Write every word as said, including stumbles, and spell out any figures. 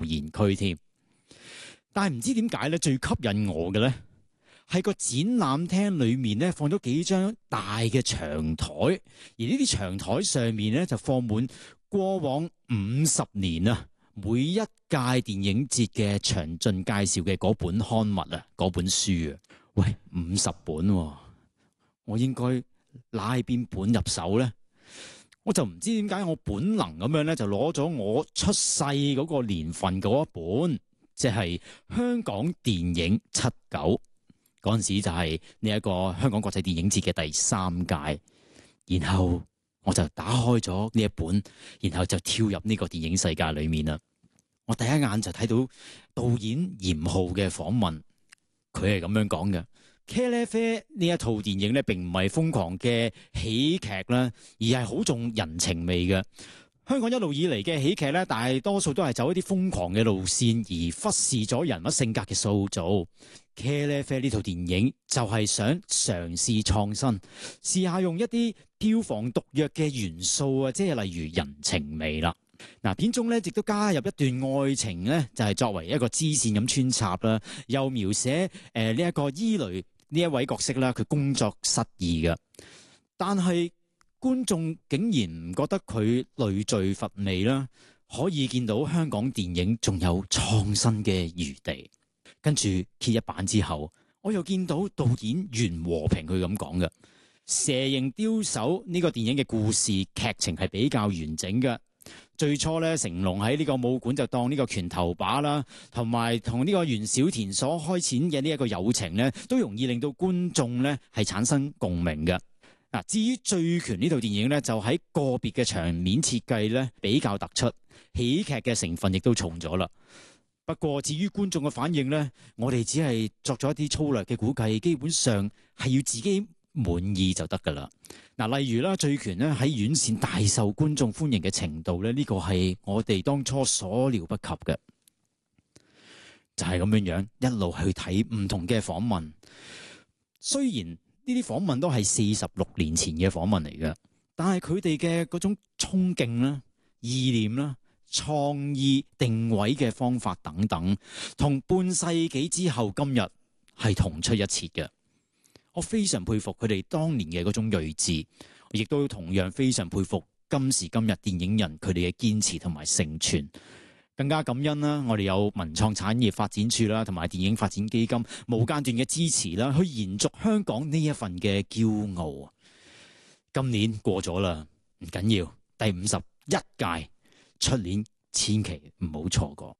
言區添。但係唔知點解咧，最吸引我嘅咧係個展覽廳裏面咧放咗幾張大嘅長台，而呢啲長台上面咧就放滿過往五十年啊每一屆電影節嘅詳盡介紹嘅嗰本刊物啊，嗰本書啊，喂，五十本喎，我應該拉邊本入手咧？我就唔知點解我本能咁樣咧就攞咗我出世嗰個年份嗰一本，即係香港電影七九嗰陣時就係呢一個香港國際電影節嘅第三屆，然後我就打開咗呢一本，然後就跳入呢個電影世界裏面啦。我第一眼就睇到導演嚴浩嘅訪問，佢係咁樣講嘅：茄喱啡呢一套電影咧，並唔係瘋狂嘅喜劇啦，而係好重人情味嘅。香港一路以嚟嘅喜劇咧，大多數都係走一啲瘋狂嘅路線，而忽視咗人物性格嘅塑造。茄喱啡呢套電影就係想嘗試創新，試下用一啲票房毒藥嘅元素啊，即係例如人情味啦。嗱，片中咧亦都加入一段愛情咧，就係作為一個支線咁穿插啦，又描寫誒呢一個伊蕾呢一位角色啦，佢工作失意嘅，但係觀眾竟然唔覺得佢累贅乏味啦，可以見到香港電影仲有創新嘅餘地。跟住揭一版之後，我又見到導演袁和平佢咁講嘅，蛇形刁手呢個電影嘅故事劇情係比較完整嘅。最初咧，成龍喺呢個武館就當呢個拳頭把啦，同埋同呢個袁小田所開展嘅呢一個友情咧，都容易令到觀眾咧係產生共鳴嘅。嗱，至於醉拳呢套電影咧，就喺個別嘅場面設計咧比較突出，喜劇嘅成分亦都重咗啦。不過至於觀眾嘅反應咧，我哋只係作咗一啲粗略嘅估計，基本上係要自己滿意就得噶啦。嗱，例如啦，醉拳咧喺院線大受觀眾歡迎嘅程度咧，呢個係我哋當初所料不及嘅。就係咁樣樣一路去睇唔同嘅訪問，雖然呢啲訪問都係四十六年前嘅訪問嚟嘅，但係佢哋嘅嗰種衝勁啦、意念啦、創意定位嘅方法等等，同半世紀之後今日係同出一轍嘅。我非常佩服佢哋當年嘅嗰種睿智，亦都同樣非常佩服今時今日電影人佢哋嘅堅持同埋承傳。更加感恩啦，我哋有文創產業發展處啦，同埋電影發展基金無間斷嘅支持啦，去延續香港呢一份嘅驕傲。今年過咗啦，唔緊要，第五十一屆，出年千祈唔好錯過。